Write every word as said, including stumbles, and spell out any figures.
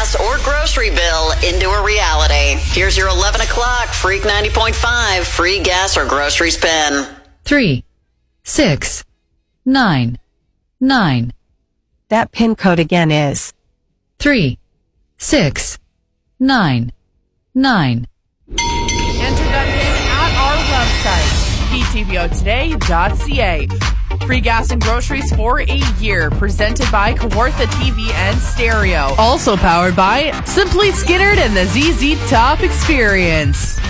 gas or grocery bill into a reality. Here's your eleven o'clock Freak ninety point five free gas or grocery spin. Three, six, nine, nine. That PIN code again is Three, six, nine, nine. Enter that in at our website, p t v o today dot c a. Free gas and groceries for a year, presented by Kawartha T V and Stereo. Also powered by Simply Skinnered and the Z Z Top Experience.